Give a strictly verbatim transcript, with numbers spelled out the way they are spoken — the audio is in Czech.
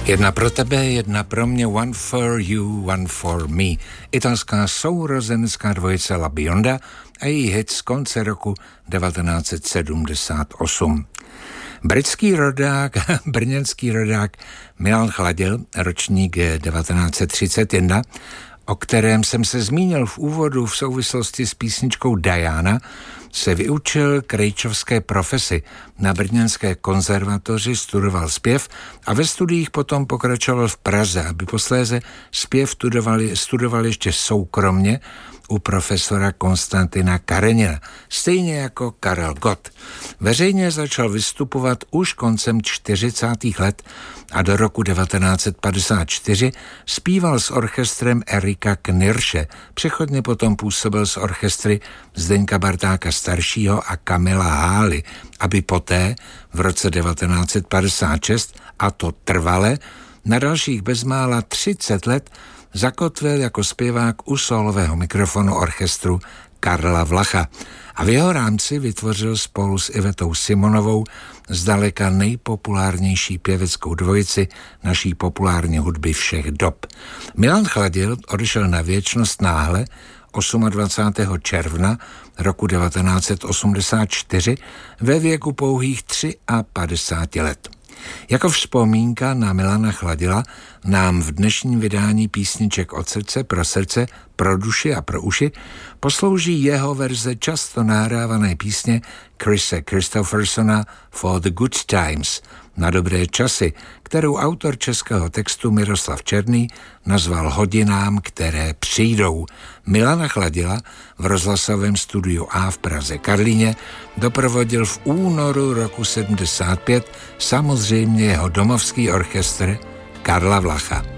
Jedna pro tebe, jedna pro mě, one for you, one for me. Italská sourozenská dvojice La Bionda a její hit z konce roku devatenáct set sedmdesát osm. Britský rodák, brněnský rodák Milan Chladil, ročník devatenáct set třicet jedna, o kterém jsem se zmínil v úvodu v souvislosti s písničkou Diana, se vyučil krejčovské profesi. Na brněnské konzervatoři studoval zpěv a ve studiích potom pokračoval v Praze, aby posléze zpěv studoval, studoval ještě soukromně u profesora Konstantina Karenina, stejně jako Karel Gott. Veřejně začal vystupovat už koncem čtyřicátých let a do roku devatenáct set padesát čtyři zpíval s orchestrem Erika Knirše. Přechodně potom působil s orchestry Zdeňka Bartáka staršího a Kamila Hály, aby poté v roce devatenáct set padesát šest, a to trvale, na dalších bezmála třicet let zakotvil jako zpěvák u sólového mikrofonu orchestru Karla Vlacha a v jeho rámci vytvořil spolu s Ivetou Simonovou zdaleka nejpopulárnější pěveckou dvojici naší populární hudby všech dob. Milan Chladil odešel na věčnost náhle dvacátého osmého června roku devatenáct set osmdesát čtyři ve věku pouhých padesát tři let. Jako vzpomínka na Milana Chladila nám v dnešním vydání písniček od srdce pro srdce, pro duši a pro uši poslouží jeho verze často nahrávané písně Chrise Christophersona For the Good Times, na dobré časy, kterou autor českého textu Miroslav Černý nazval Hodinám, které přijdou. Milana Chladila v rozhlasovém studiu A v Praze Karlíně doprovodil v únoru roku sedmdesát pět samozřejmě jeho domovský orchestr Karla Vlacha.